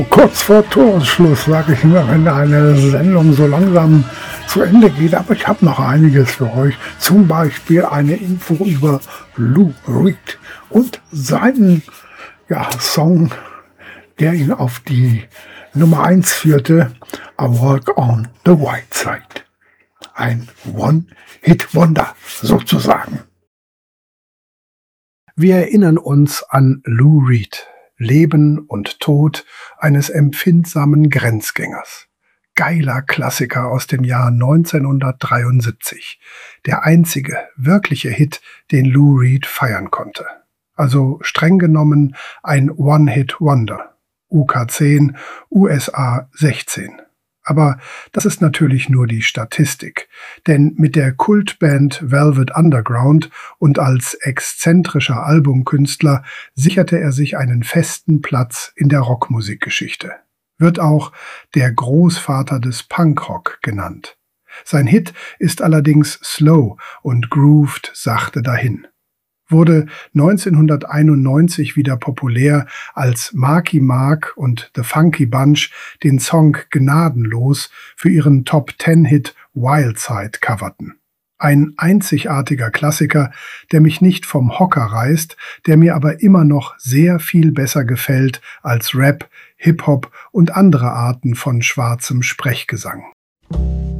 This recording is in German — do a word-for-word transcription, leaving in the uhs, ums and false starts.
Kurz vor Toresschluss, sage ich immer, wenn eine Sendung so langsam zu Ende geht. Aber ich habe noch einiges für euch. Zum Beispiel eine Info über Lou Reed und seinen ja, Song, der ihn auf die Nummer eins führte, I Walk on the White Side. Ein One-Hit-Wonder sozusagen. Wir erinnern uns an Lou Reed, Leben und Tod eines empfindsamen Grenzgängers. Geiler Klassiker aus dem Jahr neunzehnhundertdreiundsiebzig. Der einzige wirkliche Hit, den Lou Reed feiern konnte. Also streng genommen ein One-Hit-Wonder. U K zehn, U S A sechzehn. Aber das ist natürlich nur die Statistik, denn mit der Kultband Velvet Underground und als exzentrischer Albumkünstler sicherte er sich einen festen Platz in der Rockmusikgeschichte. Wird auch der Großvater des Punkrock genannt. Sein Hit ist allerdings slow und grooved sachte dahin. Wurde neunzehnhunderteinundneunzig wieder populär, als Marky Mark und The Funky Bunch den Song gnadenlos für ihren Top-Ten-Hit Wild Side coverten. Ein einzigartiger Klassiker, der mich nicht vom Hocker reißt, der mir aber immer noch sehr viel besser gefällt als Rap, Hip-Hop und andere Arten von schwarzem Sprechgesang.